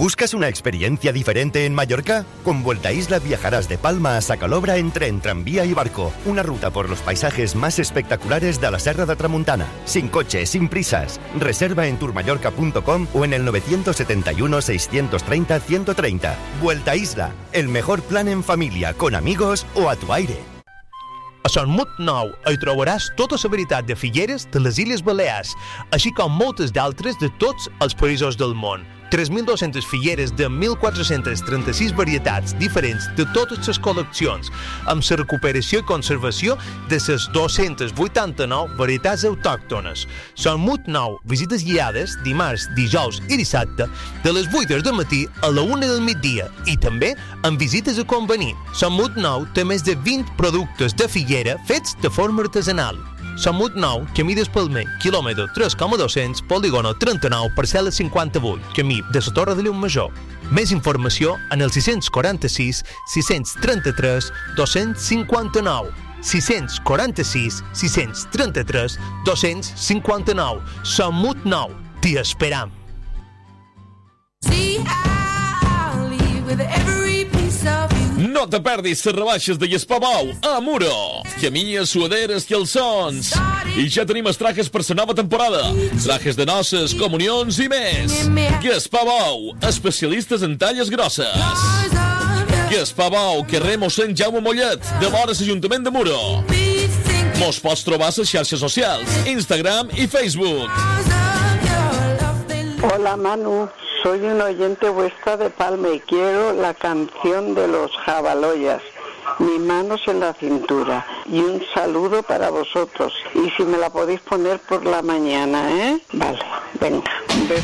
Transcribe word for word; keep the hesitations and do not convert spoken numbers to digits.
¿Buscas una experiencia diferente en Mallorca? Con Vuelta a Isla viajarás de Palma a Sacalobra en tren, tranvía y barco. Una ruta por los paisajes más espectaculares de la Serra de Tramuntana. Sin coche, sin prisas. Reserva en tourmallorca punto com o en el nueve siete uno, seis tres cero, uno treinta. Vuelta a Isla, el mejor plan en familia, con amigos o a tu aire. A Son Mut Nou hi trobaràs tota la varietat de figueres de les Illes Balears, així com moltes d'altres de tots els països del món. tres mil dos-centes figueres de mil quatre-cents trenta-sis varietats diferents de totes les col·leccions, amb la recuperació i conservació de les dos-centes vuitanta-nou varietats autòctones. Son Mut Nou, visites guiades dimarts, dijous i dissabte de les vuit del matí a la una del migdia i també amb visites a convenir. Son Mut Nou té més de vint productes de figuera fets de forma artesanal. Son Mut Nou, camí d'Espalmer, quilòmetre tres coma dos-cents, polígono trenta-nou, parcel·la cinquanta-vuit, camí de la Torre de Llumajor. Més informació en el sis quaranta-sis, sis trenta-tres, dos cinquanta-nou. sis quaranta-sis, sis trenta-tres, dos cinquanta-nou. Son Mut Nou, t'hi esperam. No te perdis les rebaixes de Gaspar a Muro. Camilles, suaderes, calçons. I ja tenim els trajes per la nova temporada. Trajes de noces, comunions i més. Gaspar Bou, especialistes en talles grosses. Gaspar Bou, carrer mossèn Jaume Mollet, de vora l'Ajuntament de Muro. Mos pots trobar a les xarxes socials, Instagram i Facebook. Hola Manu, soy un oyente vuestra de Palma y quiero la canción de los Jabaloyas, Mis manos en la cintura, y un saludo para vosotros, y si me la podéis poner por la mañana, ¿eh? Vale, venga.